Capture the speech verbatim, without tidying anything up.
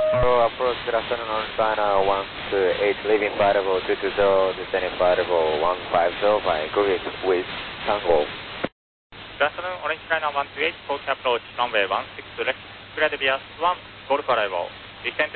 Hello, approach, good afternoon, on China one two eight, leaving Bidable two two zero, descending Bidable one five zero, by Grid with Tango. Good afternoon, Orange China one two eight, Talk approach, runway one six left, cleared via one, Golf arrival. Descend